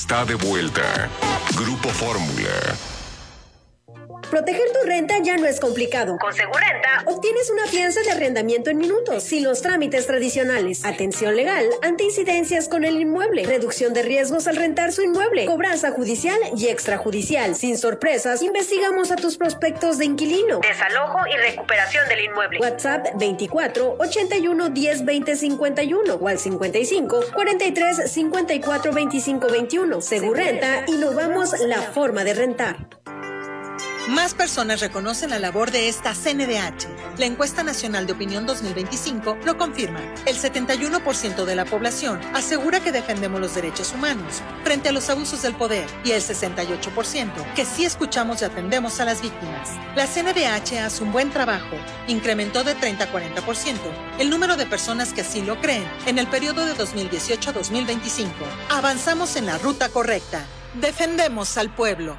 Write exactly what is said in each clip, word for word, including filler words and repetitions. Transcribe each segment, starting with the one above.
está de vuelta. Grupo Fórmula. Proteger tu renta ya no es complicado. Con Segurrenta obtienes una fianza de arrendamiento en minutos, sin los trámites tradicionales. Atención legal ante incidencias con el inmueble. Reducción de riesgos al rentar su inmueble. Cobranza judicial y extrajudicial. Sin sorpresas, investigamos a tus prospectos de inquilino. Desalojo y recuperación del inmueble. WhatsApp veinticuatro, ochenta y uno, diez, veinte, cincuenta y uno o al cincuenta y cinco, cuarenta y tres, cincuenta y cuatro, veinticinco, veintiuno. Segurrenta, innovamos la forma de rentar. Más personas reconocen la labor de esta C N D H. La encuesta nacional de opinión dos mil veinticinco lo confirma. El setenta y uno por ciento de la población asegura que defendemos los derechos humanos frente a los abusos del poder y el sesenta y ocho por ciento que sí escuchamos y atendemos a las víctimas. La C N D H hace un buen trabajo. Incrementó de treinta a cuarenta por ciento el número de personas que así lo creen en el periodo de dos mil dieciocho a dos mil veinticinco. Avanzamos en la ruta correcta. Defendemos al pueblo.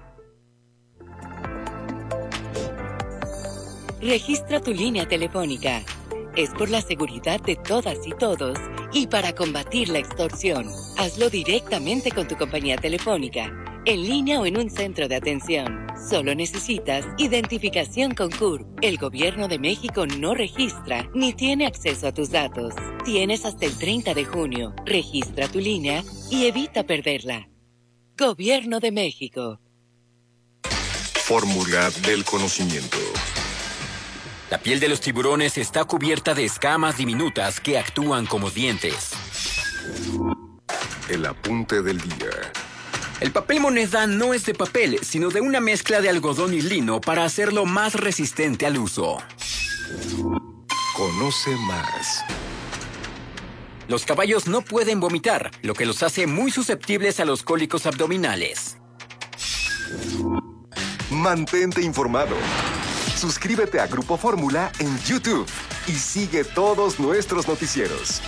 Registra tu línea telefónica. Es por la seguridad de todas y todos y para combatir la extorsión. Hazlo directamente con tu compañía telefónica, en línea o en un centro de atención. Solo necesitas identificación con C U R P. El Gobierno de México no registra ni tiene acceso a tus datos. Tienes hasta el treinta de junio. Registra tu línea y evita perderla. Gobierno de México. Fórmula del conocimiento. La piel de los tiburones está cubierta de escamas diminutas que actúan como dientes. El apunte del día. El papel moneda no es de papel, sino de una mezcla de algodón y lino para hacerlo más resistente al uso. Conoce más. Los caballos no pueden vomitar, lo que los hace muy susceptibles a los cólicos abdominales. Mantente informado. Suscríbete a Grupo Fórmula en YouTube y sigue todos nuestros noticieros.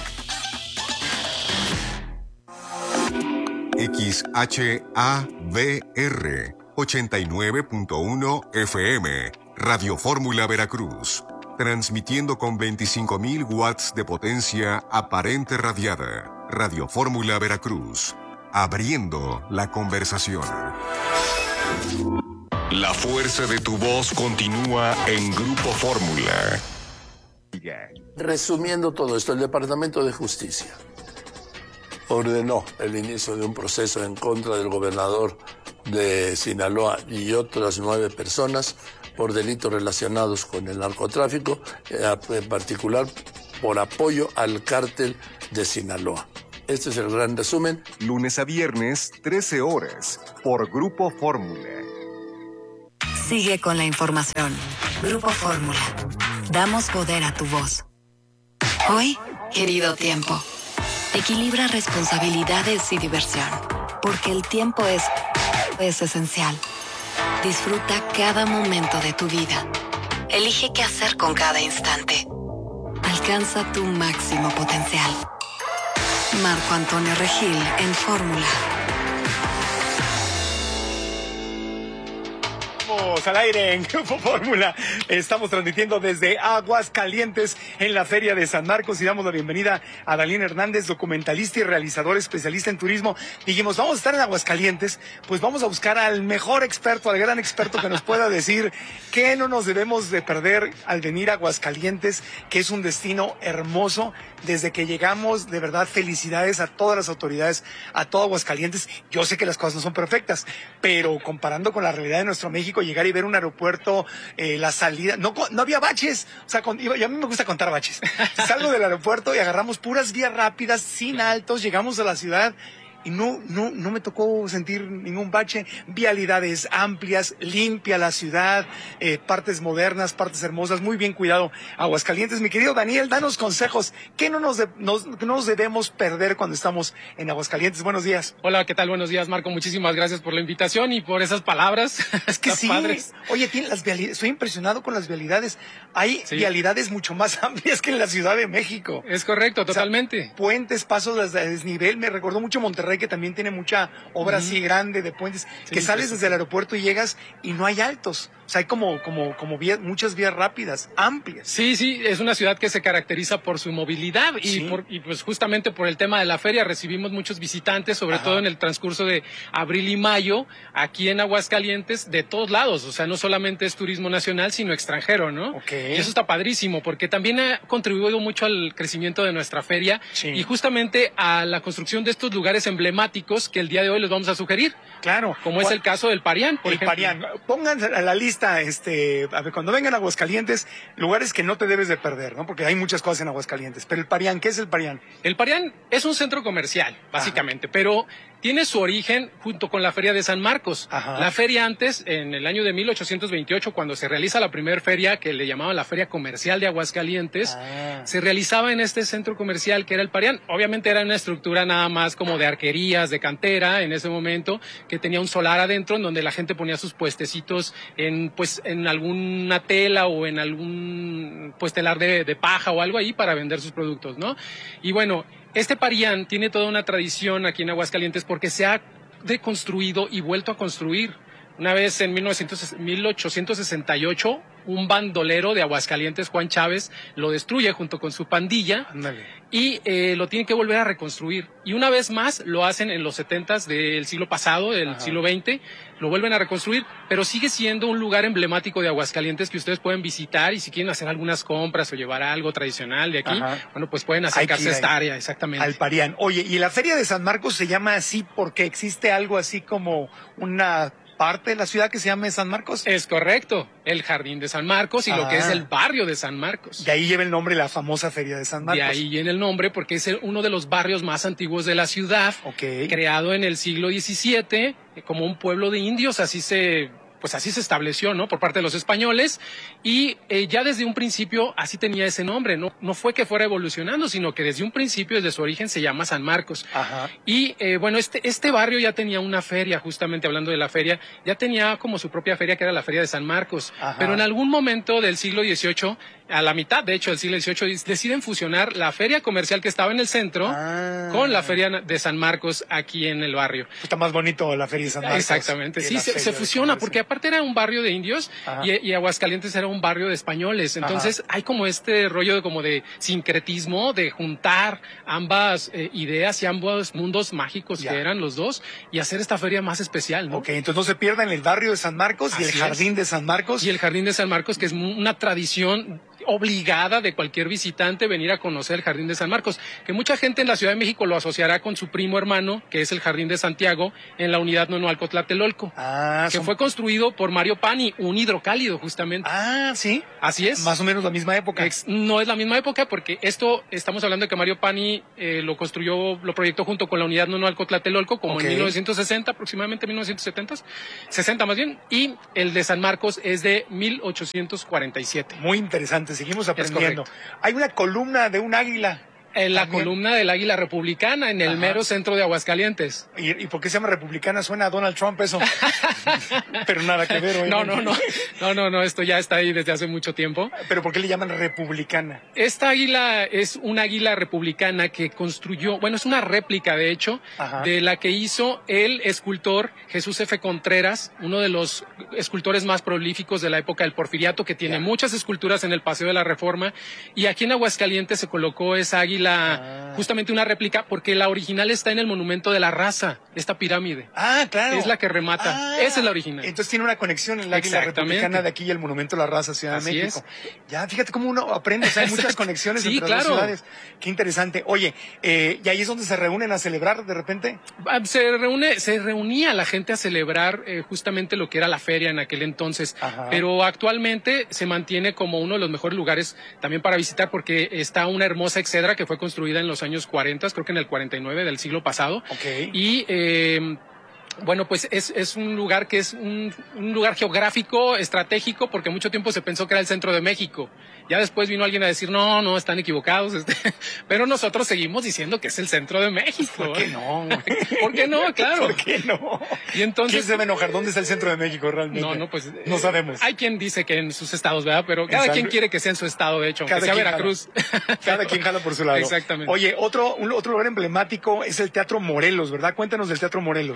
X H A V R ochenta y nueve punto uno F M, Radio Fórmula Veracruz, transmitiendo con veinticinco mil watts de potencia aparente radiada. Radio Fórmula Veracruz, abriendo la conversación. La fuerza de tu voz continúa en Grupo Fórmula. Resumiendo todo esto, el Departamento de Justicia ordenó el inicio de un proceso en contra del gobernador de Sinaloa y otras nueve personas por delitos relacionados con el narcotráfico, en particular por apoyo al cártel de Sinaloa. Este es el gran resumen. Lunes a viernes, trece horas, por Grupo Fórmula. Sigue con la información. Grupo Fórmula. Damos poder a tu voz. Hoy, querido tiempo, equilibra responsabilidades y diversión, porque el tiempo es, es esencial. Disfruta cada momento de tu vida. Elige qué hacer con cada instante. Alcanza tu máximo potencial. Marco Antonio Regil en Fórmula. Al aire en Grupo Fórmula. Estamos transmitiendo desde Aguascalientes en la Feria de San Marcos y damos la bienvenida a Dalín Hernández, documentalista y realizador especialista en turismo. Dijimos, vamos a estar en Aguascalientes, pues vamos a buscar al mejor experto, al gran experto que nos pueda decir qué no nos debemos de perder al venir a Aguascalientes, que es un destino hermoso. Desde que llegamos, de verdad, felicidades a todas las autoridades, a todo Aguascalientes. Yo sé que las cosas no son perfectas, pero comparando con la realidad de nuestro México, llegar y ver un aeropuerto, eh, la salida, no, no había baches, o sea, con, y a mí me gusta contar baches. Salgo del aeropuerto y agarramos puras vías rápidas, sin altos, llegamos a la ciudad y no, no, no me tocó sentir ningún bache. Vialidades amplias, limpia la ciudad, eh, partes modernas, partes hermosas, muy bien cuidado Aguascalientes. Mi querido Daniel, danos consejos. ¿Qué no nos, de, nos, no nos debemos perder cuando estamos en Aguascalientes? Buenos días. Hola, ¿qué tal? Buenos días, Marco. Muchísimas gracias por la invitación y por esas palabras. Es que sí. Padres. Oye, tiene las vialidades, estoy impresionado con las vialidades. Hay sí. vialidades mucho más amplias que en la Ciudad de México. Es correcto, totalmente. O sea, puentes, pasos de desnivel. Me recordó mucho Monterrey, que también tiene mucha obra uh-huh. así grande de puentes, sí, que sales desde el aeropuerto y llegas y no hay altos. O sea, hay como, como, como vías, muchas vías rápidas, amplias. Sí, sí, es una ciudad que se caracteriza por su movilidad y, Sí. por, y pues justamente por el tema de la feria recibimos muchos visitantes, sobre Ajá. todo en el transcurso de abril y mayo, aquí en Aguascalientes, de todos lados. O sea, no solamente es turismo nacional, sino extranjero, ¿no? Ok. Y eso está padrísimo, porque también ha contribuido mucho al crecimiento de nuestra feria Sí. y justamente a la construcción de estos lugares emblemáticos que el día de hoy les vamos a sugerir. Claro. Como es el caso del Parián, por el ejemplo. Parián. Pongan a la lista, este, a ver, cuando vengan a Aguascalientes, lugares que no te debes de perder, ¿no? Porque hay muchas cosas en Aguascalientes. Pero el Parián, ¿qué es el Parián? El Parián es un centro comercial, básicamente, pero tiene su origen junto con la Feria de San Marcos. Ajá. La feria antes, en el año de mil ochocientos veintiocho, cuando se realiza la primera feria, que le llamaban la Feria Comercial de Aguascalientes, Ah. se realizaba en este centro comercial que era el Parián. Obviamente era una estructura nada más como de arquerías, de cantera, en ese momento, que tenía un solar adentro en donde la gente ponía sus puestecitos en, pues, en alguna tela o en algún pues telar de, de paja o algo ahí para vender sus productos, ¿no? Y bueno, este Parián tiene toda una tradición aquí en Aguascalientes porque se ha deconstruido y vuelto a construir. Una vez en mil ochocientos sesenta y ocho, un bandolero de Aguascalientes, Juan Chávez, lo destruye junto con su pandilla Ándale. y eh, lo tienen que volver a reconstruir. Y una vez más lo hacen en los setentas del siglo pasado, del Ajá. siglo veinte, lo vuelven a reconstruir, pero sigue siendo un lugar emblemático de Aguascalientes que ustedes pueden visitar y si quieren hacer algunas compras o llevar algo tradicional de aquí, Ajá. bueno, pues pueden Hay que acercarse ir a esta ahí. área, exactamente. Al Parián. Oye, y la Feria de San Marcos se llama así porque existe algo así como una parte de la ciudad que se llama San Marcos. Es correcto, el Jardín de San Marcos y lo que Ah. es el barrio de San Marcos. De ahí lleva el nombre la famosa Feria de San Marcos. De ahí viene el nombre porque es el- uno de los barrios más antiguos de la ciudad, Ok. creado en el siglo diecisiete eh, como un pueblo de indios, así se pues así se estableció, ¿no? Por parte de los españoles y eh, ya desde un principio así tenía ese nombre, no no fue que fuera evolucionando, sino que desde un principio, desde su origen se llama San Marcos. Ajá. Y eh, bueno, este, este barrio ya tenía una feria, justamente hablando de la feria, ya tenía como su propia feria que era la Feria de San Marcos. Ajá. Pero en algún momento del siglo dieciocho, a la mitad de hecho del siglo dieciocho, deciden fusionar la feria comercial que estaba en el centro Ah. con la Feria de San Marcos aquí en el barrio. Está más bonito la Feria de San Marcos. Exactamente, que sí, la se, Feria se de fusiona, Comercio. porque aparte era un barrio de indios Ajá. y, y Aguascalientes era un barrio de españoles. Entonces hay como este rollo de como de sincretismo, de juntar ambas eh, ideas y ambos mundos mágicos Ya. que eran los dos y hacer esta feria más especial, ¿no? Ok, entonces no se pierdan el barrio de San Marcos y el Así jardín es. de San Marcos. Y el Jardín de San Marcos, que es mu- una tradición obligada de cualquier visitante venir a conocer el Jardín de San Marcos, que mucha gente en la Ciudad de México lo asociará con su primo hermano, que es el Jardín de Santiago, en la unidad Nonoalco Tlatelolco, Ah, que son- fue construido por Mario Pani, un hidrocálido justamente. Ah, sí. Así es. Más o menos la misma época. Ex- no es la misma época porque esto, estamos hablando de que Mario Pani eh, lo construyó, lo proyectó junto con la unidad Nonoalco Tlatelolco como Ok. en mil novecientos sesenta, aproximadamente mil novecientos setenta, sesenta más bien, y el de San Marcos es de mil ochocientos cuarenta y siete. Muy interesante, seguimos aprendiendo. correcto. Hay una columna de un águila. En la También. columna del Águila Republicana, en el Ajá. mero centro de Aguascalientes. ¿Y, y por qué se llama republicana? Suena a Donald Trump eso. Pero nada que ver, No, obviamente. no, no, no, no, no, esto ya está ahí desde hace mucho tiempo. Pero ¿por qué le llaman republicana? Esta águila es una águila republicana que construyó, bueno, es una réplica de hecho, Ajá. de la que hizo el escultor Jesús F. Contreras, uno de los escultores más prolíficos de la época del Porfiriato, que tiene Ya. muchas esculturas en el Paseo de la Reforma, y aquí en Aguascalientes se colocó esa águila, Ah. justamente una réplica, porque la original está en el Monumento de la Raza, esta pirámide. Ah, claro. Es la que remata. Ah, Esa es la original. Entonces tiene una conexión en el águila Exactamente. republicana de aquí y el Monumento de la Raza, Ciudad Así de México. es. Ya, fíjate cómo uno aprende, o sea, hay muchas Exacto. conexiones Sí, entre las claro. dos ciudades. Qué interesante. Oye, eh, ¿y ahí es donde se reúnen a celebrar de repente? Ah, Se reúne, se reunía la gente a celebrar eh, justamente lo que era la feria en aquel entonces, Ajá. pero actualmente se mantiene como uno de los mejores lugares también para visitar porque está una hermosa exedra que fue construida en los años cuarenta, creo que en el cuarenta y nueve del siglo pasado, Ok. y eh, bueno, pues es, es un lugar que es un, un lugar geográfico, estratégico, porque mucho tiempo se pensó que era el centro de México. Ya después vino alguien a decir, no, no, están equivocados. Este, pero nosotros seguimos diciendo que es el centro de México. ¿Por qué no? ¿Por qué no? Claro. ¿Por qué no? Y entonces, ¿Quién se va a enojar? ¿Dónde está el centro de México realmente? no, no, pues No sabemos. Hay quien dice que en sus estados, ¿verdad? Pero cada Exacto. quien quiere que sea en su estado, de hecho, aunque Cada sea quien Veracruz. Cada quien jala por su lado. Exactamente. Oye, otro, un, otro lugar emblemático es el Teatro Morelos, ¿verdad? Cuéntanos del Teatro Morelos. El Teatro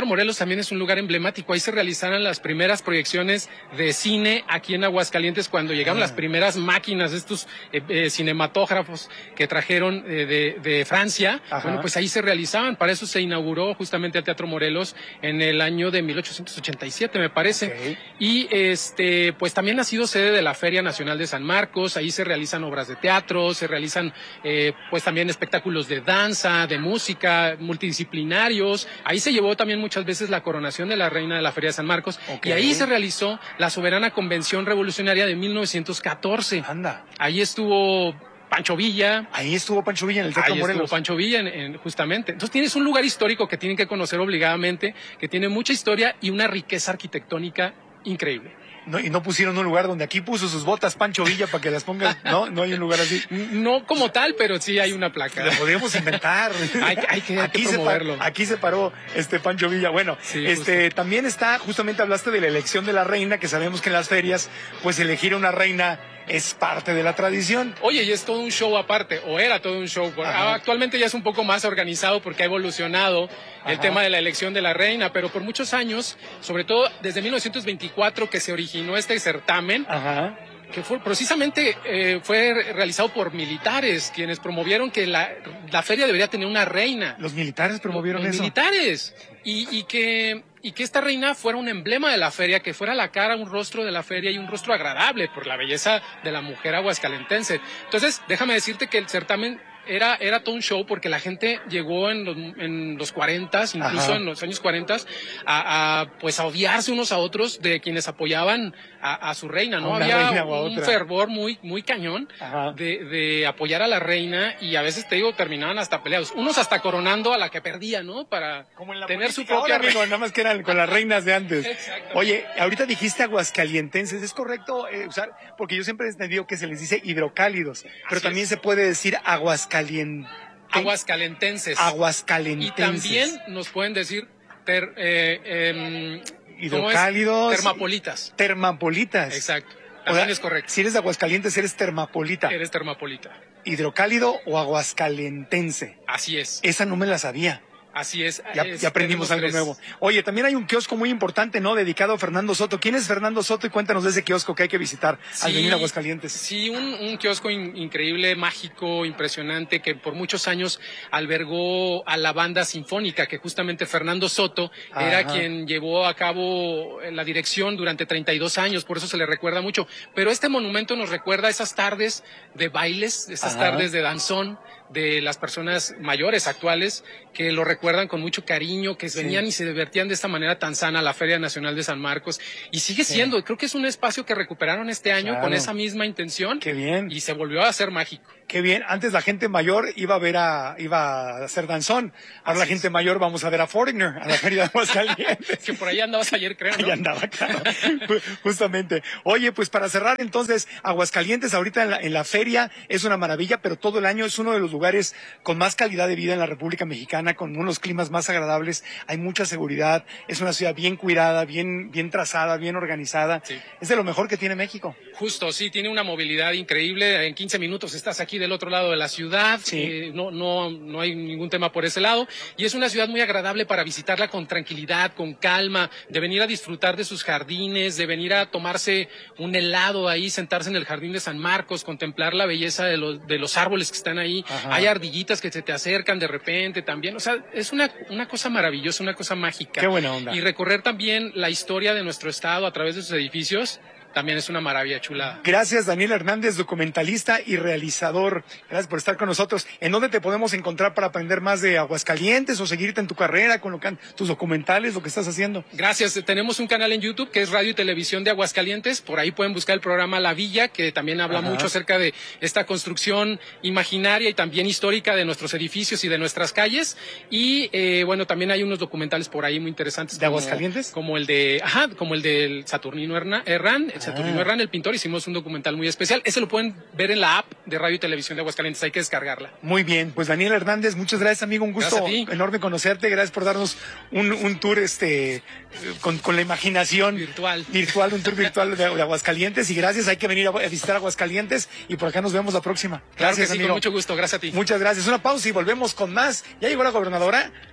Teatro Morelos también es un lugar emblemático. Ahí se realizaron las primeras proyecciones de cine aquí en Aguascalientes cuando llegaron ah. las primeras máquinas, estos eh, eh, cinematógrafos que trajeron eh, de, de Francia. Ajá. Bueno, pues ahí se realizaban. Para eso se inauguró justamente el Teatro Morelos en el año de mil ochocientos ochenta y siete, me parece. Okay. Y este, pues también ha sido sede de la Feria Nacional de San Marcos. Ahí se realizan obras de teatro, se realizan eh, pues también espectáculos de danza, de música, multidisciplinarios. Ahí se llevó también muchas veces la coronación de la reina de la Feria de San Marcos. Okay. Y ahí se realizó la soberana Convención Revolucionaria de mil novecientos catorce. Anda. Ahí estuvo Pancho Villa. Ahí estuvo Pancho Villa en el Teatro Ahí Morelos. estuvo Pancho Villa, en, en, justamente. Entonces tienes un lugar histórico que tienen que conocer obligadamente, que tiene mucha historia y una riqueza arquitectónica increíble. No, y no pusieron un lugar donde aquí puso sus botas Pancho Villa para que las pongan, ¿no? No hay un lugar así. No como tal, pero sí hay una placa. Lo podríamos inventar. hay, hay que, hay aquí que promoverlo. Se par, aquí se paró este Pancho Villa. Bueno, sí, este justo. También está, justamente hablaste de la elección de la reina, que sabemos que en las ferias, pues elegir una reina es parte de la tradición. Oye, y es todo un show aparte, o era todo un show. Ajá. Actualmente ya es un poco más organizado porque ha evolucionado el Ajá. tema de la elección de la reina, pero por muchos años, sobre todo desde mil novecientos veinticuatro que se originó este certamen, Ajá. que fue precisamente eh, fue realizado por militares, quienes promovieron que la, la feria debería tener una reina. Los militares promovieron los, los eso. militares. Y, y que y que esta reina fuera un emblema de la feria, que fuera la cara, un rostro de la feria y un rostro agradable por la belleza de la mujer aguascalentense. Entonces, déjame decirte que el certamen Era, era todo un show porque la gente llegó en los, en los cuarentas, incluso Ajá. en los años cuarentas, a, a, pues a odiarse unos a otros de quienes apoyaban a, a su reina, ¿no? Había reina un fervor muy, muy cañón de, de apoyar a la reina y a veces, te digo, terminaban hasta peleados. Unos hasta coronando a la que perdía, ¿no? Para Como en la tener su propia ahora, amigo, nada más que eran con las reinas de antes. Exacto. Oye, ahorita dijiste aguascalientenses, ¿es correcto eh, usar? Porque yo siempre he entendido que se les dice hidrocálidos, pero Así también es. se puede decir aguascalientenses. Calien... Aguascalentenses. Aguascalentenses. Y también nos pueden decir ter, eh, eh, hidrocálidos. Termapolitas. Termapolitas. Exacto. También o sea, es correcto. Si eres de Aguascalientes, eres termapolita. Eres termapolita. Hidrocálido o aguascalentense. Así es. Esa no me la sabía. Así es. Ya, es, ya aprendimos algo tres. nuevo. Oye, también hay un kiosco muy importante, ¿no? Dedicado a Fernando Soto. ¿Quién es Fernando Soto? Y cuéntanos de ese kiosco que hay que visitar sí, al venir a Aguascalientes. Sí, un, un kiosco in, increíble, mágico, impresionante, que por muchos años albergó a la banda sinfónica, que justamente Fernando Soto Ajá. era quien llevó a cabo la dirección durante treinta y dos años, por eso se le recuerda mucho. Pero este monumento nos recuerda esas tardes de bailes, esas Ajá. tardes de danzón, de las personas mayores actuales que lo recuerdan con mucho cariño, que sí. venían y se divertían de esta manera tan sana a la Feria Nacional de San Marcos. Y sigue siendo, sí. creo que es un espacio que recuperaron este año claro. con esa misma intención. Qué bien. Y se volvió a hacer mágico. Qué bien. Antes la gente mayor iba a ver a, iba a hacer danzón. Ahora Así la gente es. mayor vamos a ver a Foreigner, a la Feria de Aguascalientes. Que por ahí andabas ayer, creo, ¿no? Ahí andaba, claro. Justamente. Oye, pues para cerrar entonces, Aguascalientes ahorita en la, en la feria es una maravilla, pero todo el año es uno de los lugares con más calidad de vida en la República Mexicana, con unos climas más agradables, hay mucha seguridad, es una ciudad bien cuidada, bien, bien trazada, bien organizada. Sí. Es de lo mejor que tiene México. Justo, sí, tiene una movilidad increíble. En quince minutos estás aquí del otro lado de la ciudad. Sí. Eh, no, no, no hay ningún tema por ese lado. Y es una ciudad muy agradable para visitarla con tranquilidad, con calma, de venir a disfrutar de sus jardines, de venir a tomarse un helado ahí, sentarse en el jardín de San Marcos, contemplar la belleza de los, de los árboles que están ahí. Ajá. Hay ardillitas que se te acercan de repente también. O sea, es una, una cosa maravillosa, una cosa mágica. Qué buena onda. Y recorrer también la historia de nuestro estado a través de sus edificios también es una maravilla chulada. Gracias, Daniel Hernández, documentalista y realizador. Gracias por estar con nosotros. ¿En dónde te podemos encontrar para aprender más de Aguascalientes o seguirte en tu carrera con lo que, tus documentales, lo que estás haciendo? Gracias. Tenemos un canal en YouTube que es Radio y Televisión de Aguascalientes. Por ahí pueden buscar el programa La Villa, que también habla Ajá. mucho acerca de esta construcción imaginaria y también histórica de nuestros edificios y de nuestras calles. Y eh, bueno, también hay unos documentales por ahí muy interesantes. ¿De como, Aguascalientes? Como el de, ajá, como el del Saturnino Herrán. Saturnino Herrán, el pintor, hicimos un documental muy especial. Ese lo pueden ver en la app de Radio y Televisión de Aguascalientes, hay que descargarla. Muy bien, pues Daniel Hernández, muchas gracias, amigo, un gusto enorme conocerte, gracias por darnos un, un tour este con, con la imaginación virtual, virtual un tour virtual de, de Aguascalientes, y gracias, hay que venir a, a visitar Aguascalientes y por acá nos vemos la próxima. Gracias, Gracias, sí, amigo. con mucho gusto, gracias a ti. Muchas gracias, una pausa y volvemos con más. Ya llegó la gobernadora.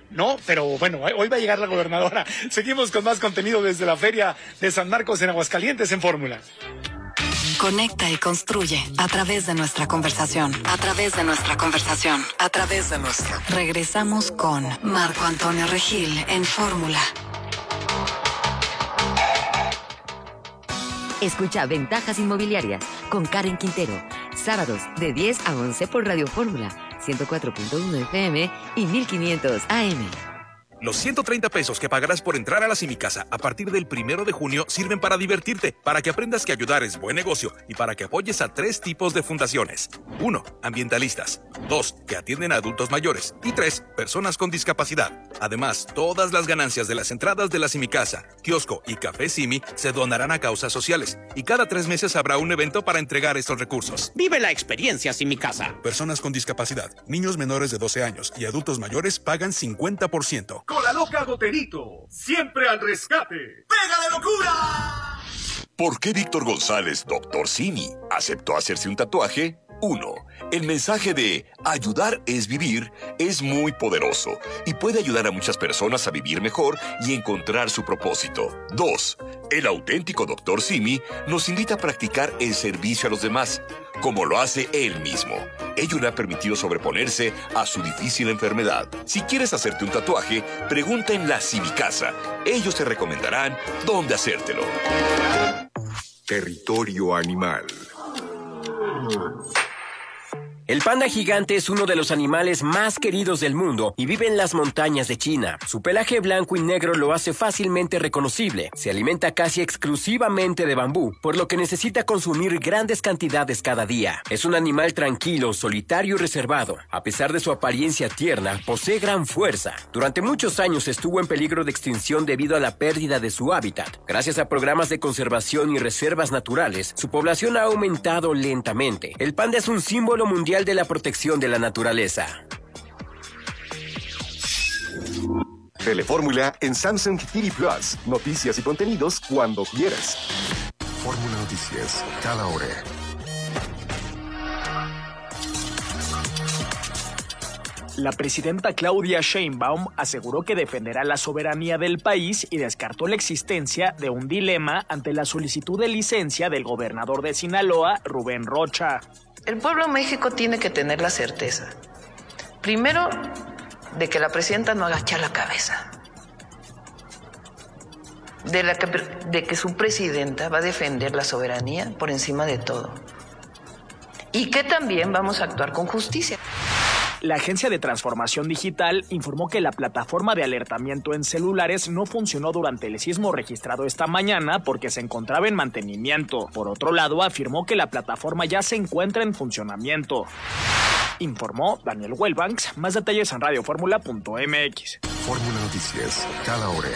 No, pero bueno, hoy va a llegar la gobernadora. Seguimos con más contenido desde la Feria de San Marcos en Aguascalientes en Fórmula. Conecta y construye a través de nuestra conversación, a través de nuestra conversación, a través de nuestra. Regresamos con Marco Antonio Regil en Fórmula. Escucha Ventajas Inmobiliarias con Karen Quintero. Sábados de diez a once por Radio Fórmula, ciento cuatro punto uno F M y mil quinientos A M. Los ciento treinta pesos que pagarás por entrar a la Simicasa a partir del primero de junio sirven para divertirte, para que aprendas que ayudar es buen negocio y para que apoyes a tres tipos de fundaciones. Uno, ambientalistas. Dos, que atienden a adultos mayores. Y tres, personas con discapacidad. Además, todas las ganancias de las entradas de la Simicasa, kiosco y café Simi se donarán a causas sociales. Y cada tres meses habrá un evento para entregar estos recursos. Vive la experiencia Simicasa. Personas con discapacidad, niños menores de doce años y adultos mayores pagan cincuenta por ciento. Con la loca Goterito, siempre al rescate. ¡Pega de locura! ¿Por qué Víctor González, doctor Simi, aceptó hacerse un tatuaje? Uno, el mensaje de ayudar es vivir es muy poderoso y puede ayudar a muchas personas a vivir mejor y encontrar su propósito. Dos, el auténtico doctor Simi nos invita a practicar el servicio a los demás, como lo hace él mismo. Ello le ha permitido sobreponerse a su difícil enfermedad. Si quieres hacerte un tatuaje, pregunta en la Simicasa. Ellos te recomendarán dónde hacértelo. Territorio animal. El panda gigante es uno de los animales más queridos del mundo y vive en las montañas de China. Su pelaje blanco y negro lo hace fácilmente reconocible. Se alimenta casi exclusivamente de bambú, por lo que necesita consumir grandes cantidades cada día. Es un animal tranquilo, solitario y reservado. A pesar de su apariencia tierna, posee gran fuerza. Durante muchos años estuvo en peligro de extinción debido a la pérdida de su hábitat. Gracias a programas de conservación y reservas naturales, su población ha aumentado lentamente. El panda es un símbolo mundial de la protección de la naturaleza. Telefórmula en Samsung T V Plus. Noticias y contenidos cuando quieras. Fórmula Noticias, cada hora. La presidenta Claudia Sheinbaum aseguró que defenderá la soberanía del país y descartó la existencia de un dilema ante la solicitud de licencia del gobernador de Sinaloa, Rubén Rocha. El pueblo de México tiene que tener la certeza, primero, de que la presidenta no agacha la cabeza, de, la que, de que su presidenta va a defender la soberanía por encima de todo y que también vamos a actuar con justicia. La Agencia de Transformación Digital informó que la plataforma de alertamiento en celulares no funcionó durante el sismo registrado esta mañana porque se encontraba en mantenimiento. Por otro lado, afirmó que la plataforma ya se encuentra en funcionamiento. Informó Daniel Wellbanks. Más detalles en radioformula punto m x. Fórmula Noticias, cada hora.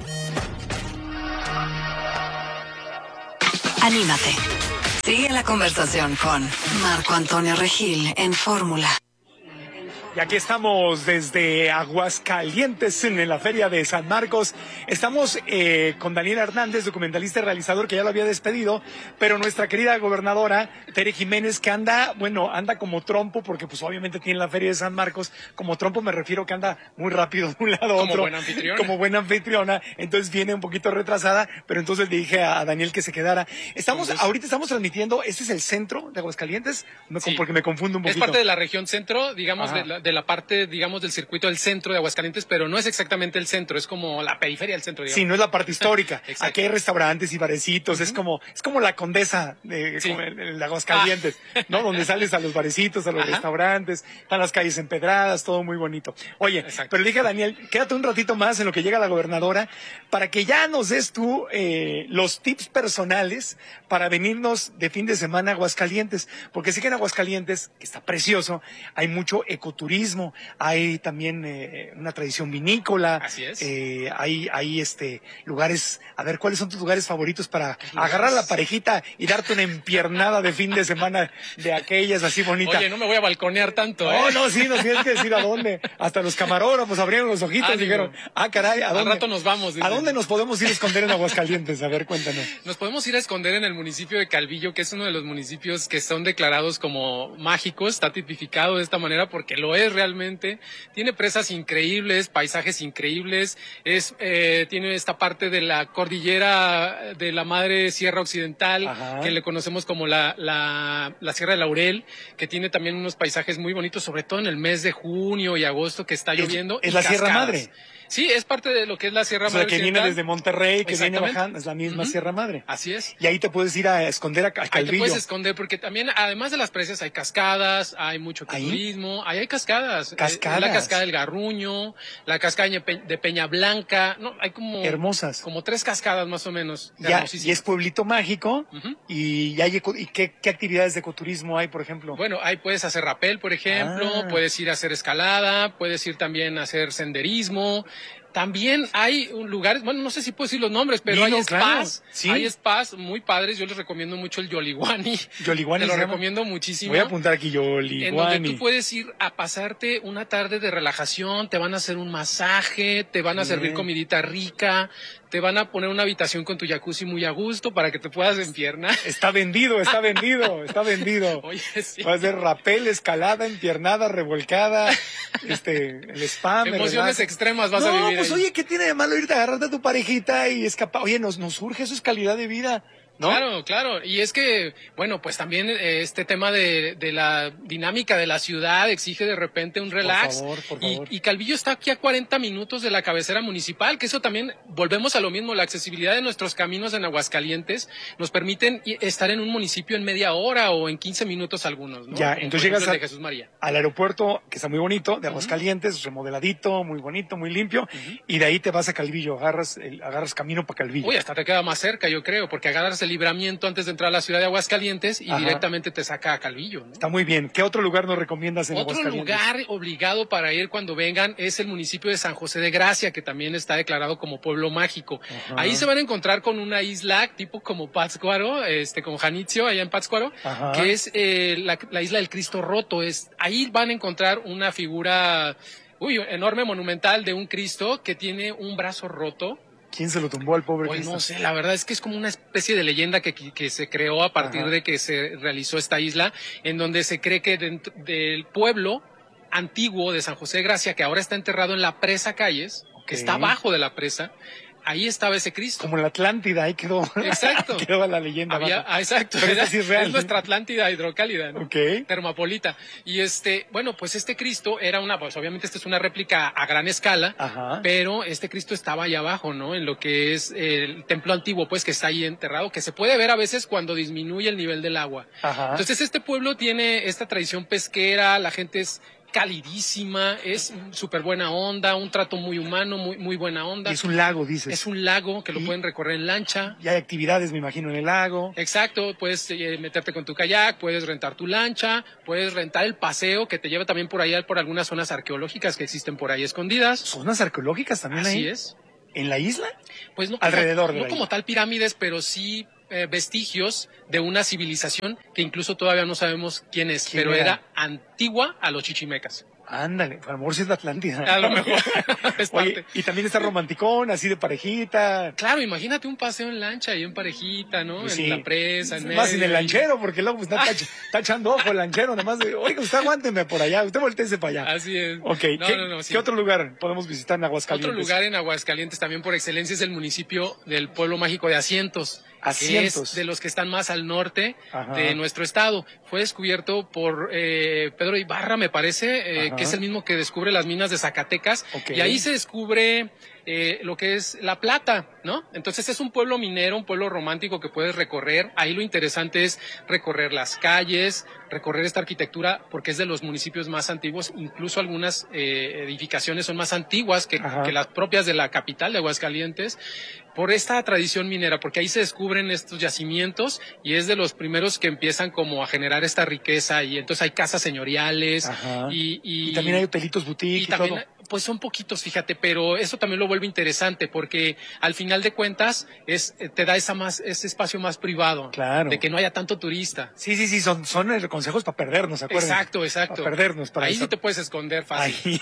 Anímate. Sigue la conversación con Marco Antonio Regil en Fórmula. Y aquí estamos desde Aguascalientes, en la Feria de San Marcos. Estamos eh, con Daniel Hernández, documentalista y realizador, que ya lo había despedido, pero nuestra querida gobernadora, Tere Jiménez, que anda, bueno, anda como trompo, porque pues obviamente tiene la Feria de San Marcos. Como trompo me refiero que anda muy rápido de un lado a otro. Como buena anfitriona. Como buena anfitriona. Entonces viene un poquito retrasada, pero entonces le dije a Daniel que se quedara. Estamos, entonces, ahorita estamos transmitiendo, ¿este es el centro de Aguascalientes? Me, sí. Porque me confundo un poquito. Es parte de la región centro, digamos, de la, de la parte, digamos, del circuito del centro de Aguascalientes, pero no es exactamente el centro, es como la periferia del centro, digamos. Sí, no es la parte histórica. Aquí hay restaurantes y barecitos, uh-huh. es como es como la Condesa de, sí. como el, el Aguascalientes, ah. ¿no? Donde sales a los barecitos, a los Ajá. restaurantes, están las calles empedradas, todo muy bonito. Oye, Exacto. pero le dije a Daniel, quédate un ratito más en lo que llega la gobernadora para que ya nos des tú eh, los tips personales para venirnos de fin de semana a Aguascalientes, porque sé que en Aguascalientes, que está precioso, hay mucho ecoturismo, hay también eh, una tradición vinícola. Así es. Eh, hay, hay este, lugares, a ver, ¿cuáles son tus lugares favoritos para agarrar a la parejita y darte una empiernada de fin de semana de aquellas así bonitas? Oye, no me voy a balconear tanto, No, ¿eh? no, sí, nos tienes que decir a dónde. Hasta los camarógrafos abrieron los ojitos y dijeron, ah, caray, ¿a dónde? Al rato nos vamos. Dicen. ¿A dónde nos podemos ir a esconder en Aguascalientes? A ver, cuéntanos. Nos podemos ir a esconder en el municipio de Calvillo, que es uno de los municipios que son declarados como mágicos, está tipificado de esta manera porque lo es realmente. Tiene presas increíbles, paisajes increíbles. Es eh, tiene esta parte de la cordillera de la Madre Sierra Occidental, Ajá. que le conocemos como la, la, la Sierra de Laurel, que tiene también unos paisajes muy bonitos, sobre todo en el mes de junio y agosto que está lloviendo. Es, es la cascadas. Sierra Madre. Sí, es parte de lo que es la Sierra o sea, Madre. que viene desde Monterrey, que viene bajando, es la misma uh-huh. Sierra Madre. Así es. Y ahí te puedes ir a esconder a, a Calvillo. Ahí te puedes esconder porque también, además de las presas, hay cascadas, hay mucho turismo, ahí hay cascadas. Cascadas. Eh, la cascada del Garruño, la cascada de Peña Blanca, no, hay como... Hermosas. Como tres cascadas más o menos. Ya, y es pueblito mágico, uh-huh. y, hay eco, y ¿qué, qué actividades de ecoturismo hay, por ejemplo? Bueno, ahí puedes hacer rapel, por ejemplo, ah. puedes ir a hacer escalada, puedes ir también a hacer senderismo. También hay lugares, bueno, no sé si puedo decir los nombres, pero Dino, hay spas, claro. ¿Sí? hay spas muy padres. Yo les recomiendo mucho el Yoliwani. Yoliwani. Te lo recomiendo muchísimo. Voy a apuntar aquí Yoliwani. En donde tú puedes ir a pasarte una tarde de relajación, te van a hacer un masaje, te van a Bien. servir comidita rica, te van a poner una habitación con tu jacuzzi muy a gusto para que te puedas empiernar. Está vendido, está vendido, está vendido. Oye, sí. Va a ser rapel, escalada, empiernada, revolcada, este, el spa. Emociones extremas vas no, a vivir. No, pues ahí. Oye, ¿qué tiene de malo irte a agarrarte a tu parejita y escapar? Oye, nos, nos surge, eso es calidad de vida. ¿No? Claro, claro. Y es que, bueno, pues también eh, este tema de, de la dinámica de la ciudad exige de repente un relax. Por favor, por favor. Y, y Calvillo está aquí a cuarenta minutos de la cabecera municipal, que eso también, volvemos a lo mismo, la accesibilidad de nuestros caminos en Aguascalientes nos permiten estar en un municipio en media hora o en quince minutos algunos, ¿no? Ya, Como entonces llegas a, de Jesús María. al aeropuerto, que está muy bonito, de Aguascalientes, uh-huh. remodeladito, muy bonito, muy limpio, uh-huh. y de ahí te vas a Calvillo, agarras, el, agarras camino para Calvillo. Uy, hasta te queda más cerca, yo creo, porque agarras el libramiento antes de entrar a la ciudad de Aguascalientes y Ajá. directamente te saca a Calvillo, ¿no? Está muy bien. ¿Qué otro lugar nos recomiendas en Otro Aguascalientes? Otro lugar obligado para ir cuando vengan es el municipio de San José de Gracia, que también está declarado como pueblo mágico. Ajá. Ahí se van a encontrar con una isla tipo como Pátzcuaro, este, como Janitzio, allá en Pátzcuaro, Ajá. que es eh, la, la isla del Cristo Roto. Es, ahí van a encontrar una figura, uy, enorme, monumental de un Cristo que tiene un brazo roto. ¿Quién se lo tumbó al pobre Pues Cristo? no sé, la verdad es que es como una especie de leyenda que, que se creó a partir Ajá. de que se realizó esta isla, en donde se cree que dentro del pueblo antiguo de San José de Gracia, que ahora está enterrado en la presa Calles, okay. que está abajo de la presa, ahí estaba ese Cristo. Como en la Atlántida, ahí quedó. Exacto. quedó la leyenda. Había, ah, exacto. Pero era, sí es, real, es nuestra Atlántida hidrocálida, ¿no? Okay. Termopolita. Y este, bueno, pues este Cristo era una, pues obviamente esta es una réplica a gran escala, Ajá. pero este Cristo estaba ahí abajo, ¿no? En lo que es el templo antiguo, pues que está ahí enterrado, que se puede ver a veces cuando disminuye el nivel del agua. Ajá. Entonces este pueblo tiene esta tradición pesquera, la gente es calidísima, es súper buena onda, un trato muy humano, muy muy buena onda. Y es un lago, dices. Es un lago que lo pueden recorrer en lancha. Y hay actividades, me imagino, en el lago. Exacto, puedes eh, meterte con tu kayak, puedes rentar tu lancha, puedes rentar el paseo que te lleva también por allá por algunas zonas arqueológicas que existen por ahí escondidas. ¿Zonas arqueológicas también Así ahí? Así es. ¿En la isla? Pues no, alrededor como, de no la como isla. tal pirámides, pero sí eh, vestigios de una civilización que incluso todavía no sabemos quién es, ¿Quién pero era? era antigua a los chichimecas. Ándale, a lo mejor sí es de Atlántida. A lo mejor. Es Oye, parte. y también está romanticón, así de parejita. Claro, imagínate un paseo en lancha y en parejita, ¿no? Pues en sí. la presa, en Más medio. en el lanchero, porque luego está, tach, está echando ojo el lanchero, nada más de, oiga, usted aguánteme por allá, usted volteese para allá. Así es. Ok, No, ¿qué, no, no, sí. ¿qué otro lugar podemos visitar en Aguascalientes? Otro lugar en Aguascalientes también por excelencia es el municipio del pueblo mágico de Asientos. Asientos. Que es de los que están más al norte Ajá. de nuestro estado. Fue descubierto por eh, Pedro Ibarra, me parece, eh, que es el mismo que descubre las minas de Zacatecas. Okay. Y ahí se descubre eh, lo que es la plata, ¿no? Entonces es un pueblo minero, un pueblo romántico que puedes recorrer. Ahí lo interesante es recorrer las calles, recorrer esta arquitectura, porque es de los municipios más antiguos. Incluso algunas eh, edificaciones son más antiguas que, que las propias de la capital de Aguascalientes, por esta tradición minera, porque ahí se descubren estos yacimientos y es de los primeros que empiezan como a generar esta riqueza, y entonces hay casas señoriales y, y, y también hay hotelitos boutique y, y también, todo. Pues son poquitos, fíjate, pero eso también lo vuelve vuelve interesante porque al final de cuentas es te da esa más ese espacio más privado, claro, de que no haya tanto turista. Sí, sí, sí, son, son consejos para perdernos, acuérdense. Exacto, exacto. Para perdernos. Para Ahí eso. sí te puedes esconder fácil.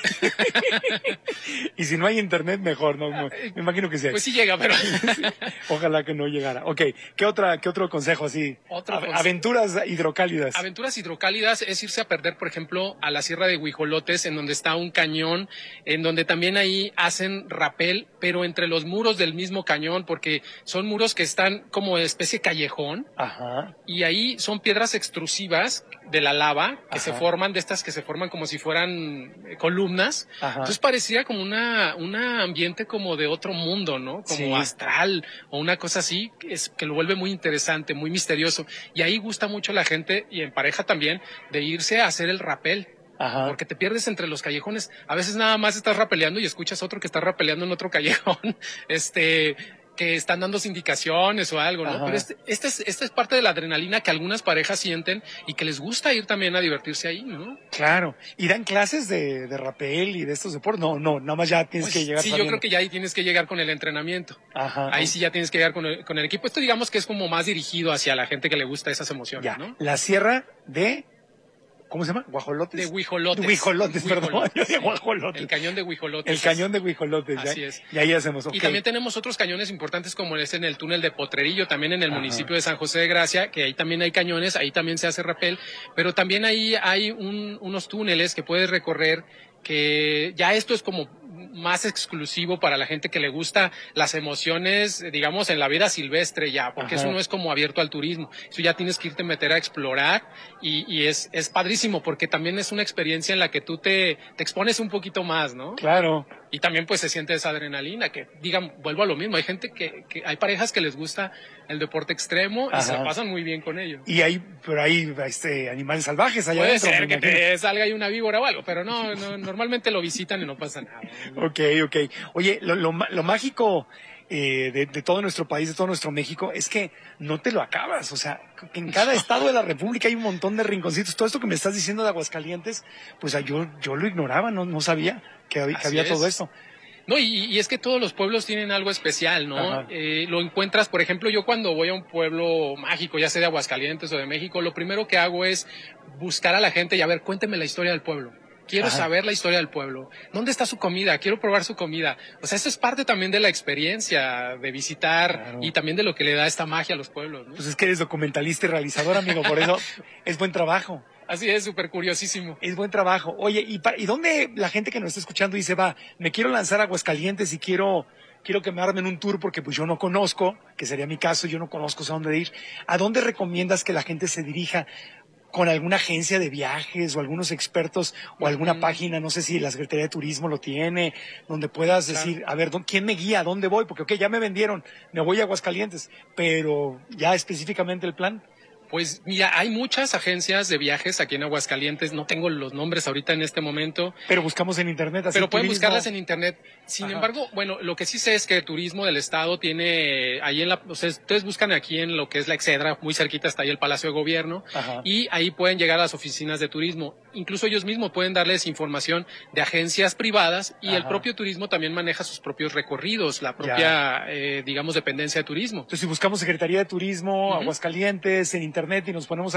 Y si no hay internet, mejor, ¿no? Me imagino que sí hay. Pues sí llega, pero... Sí, ojalá que no llegara. Ok, ¿qué, otra, qué otro consejo así? Otro consejo. Aventuras hidrocálidas. Aventuras hidrocálidas es irse a perder, por ejemplo, a la Sierra de Huijolotes, en donde está un cañón, en donde también ahí hacen rapel, pero entre los muros del mismo cañón, porque son muros que están como especie callejón. Ajá. Y ahí son piedras extrusivas de la lava que Ajá. se forman, de estas que se forman como si fueran columnas. Ajá. Entonces parecía como una, una ambiente como de otro mundo, ¿no? Como sí. astral o una cosa así, que, es, que lo vuelve muy interesante, muy misterioso. Y ahí gusta mucho la gente, y en pareja también, de irse a hacer el rapel. Ajá. Porque te pierdes entre los callejones. A veces nada más estás rapeleando y escuchas otro que está rapeleando en otro callejón. Este... que están dando indicaciones o algo, ¿no? Ajá. Pero este, este es, esta es parte de la adrenalina que algunas parejas sienten y que les gusta ir también a divertirse ahí, ¿no? Claro. ¿Y dan clases de, de rapel y de estos deportes? No, no, nada más ya tienes pues, que llegar Sí, sabiendo. Yo creo que ya ahí tienes que llegar con el entrenamiento. Ajá. Ahí sí ya tienes que llegar con el, con el equipo. Esto digamos que es como más dirigido hacia la gente que le gusta esas emociones, ya. ¿no? La Sierra de... ¿Cómo se llama? ¿Guajolotes? De Huijolotes. De Huijolotes, perdón. De Guajolotes. El cañón de Huijolotes. El cañón de Huijolotes. Así ya, es. Y ahí hacemos. Okay. Y también tenemos otros cañones importantes como es en el túnel de Potrerillo, también en el Ajá. municipio de San José de Gracia, que ahí también hay cañones, ahí también se hace rapel, pero también ahí hay un, unos túneles que puedes recorrer, que ya esto es como más exclusivo para la gente que le gusta las emociones, digamos, en la vida silvestre ya, porque Ajá. eso no es como abierto al turismo. Eso ya tienes que irte a meter a explorar y, y es, es padrísimo porque también es una experiencia en la que tú te, te expones un poquito más, ¿no? Claro. Y también pues se siente esa adrenalina, que digan, vuelvo a lo mismo, hay gente que, que hay parejas que les gusta el deporte extremo Ajá. y se la pasan muy bien con ello. Y hay, pero hay este, animales salvajes allá Puede adentro. Puede ser que te salga ahí una víbora o algo, pero no, no, normalmente lo visitan y no pasa nada. Ok, ok. Oye, lo, lo, lo mágico eh, de, de todo nuestro país, de todo nuestro México, es que no te lo acabas. O sea, que en cada estado de la República hay un montón de rinconcitos. Todo esto que me estás diciendo de Aguascalientes, pues yo, yo lo ignoraba, no, no sabía que había, que había todo esto. No, y, y es que todos los pueblos tienen algo especial, ¿no? Eh, lo encuentras, por ejemplo, yo cuando voy a un pueblo mágico, ya sea de Aguascalientes o de México, lo primero que hago es buscar a la gente y a ver, cuénteme la historia del pueblo. Quiero Ajá. saber la historia del pueblo. ¿Dónde está su comida? Quiero probar su comida. O sea, eso es parte también de la experiencia de visitar claro. y también de lo que le da esta magia a los pueblos, ¿no? Pues es que eres documentalista y realizador, amigo, por eso es buen trabajo. Así es, súper curiosísimo. Es buen trabajo. Oye, ¿y, para, ¿y dónde la gente que nos está escuchando dice, va, me quiero lanzar a Aguascalientes y quiero, quiero que me armen un tour porque pues yo no conozco, que sería mi caso, yo no conozco a dónde ir? ¿A dónde recomiendas que la gente se dirija? ¿Con alguna agencia de viajes o algunos expertos o alguna mm. página, no sé si la Secretaría de Turismo lo tiene, donde puedas claro. decir, a ver, ¿quién me guía? ¿A dónde voy? Porque, ok, ya me vendieron, me voy a Aguascalientes, pero ya específicamente el plan. Pues mira, hay muchas agencias de viajes aquí en Aguascalientes, no tengo los nombres ahorita en este momento. Pero buscamos en internet. Así pero pueden turismo. buscarlas en internet. Sin Ajá. embargo, bueno, lo que sí sé es que Turismo del Estado tiene, ahí en la, o sea, ustedes buscan aquí en lo que es la Excedra, muy cerquita está ahí el Palacio de Gobierno, Ajá. y ahí pueden llegar a las oficinas de turismo. Incluso ellos mismos pueden darles información de agencias privadas y Ajá. el propio turismo también maneja sus propios recorridos, la propia, eh, digamos, dependencia de turismo. Entonces, si buscamos Secretaría de Turismo, uh-huh. Aguascalientes, en internet y nos ponemos